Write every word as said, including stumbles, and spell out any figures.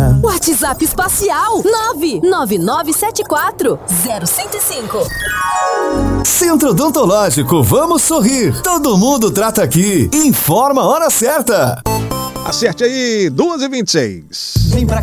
Terra. WhatsApp espacial nove nove nove sete quatro zero zero cinco. Centro Odontológico, vamos sorrir. Todo mundo trata aqui. Informa a hora certa. Acerte aí, duas e vinte e seis. Vem pra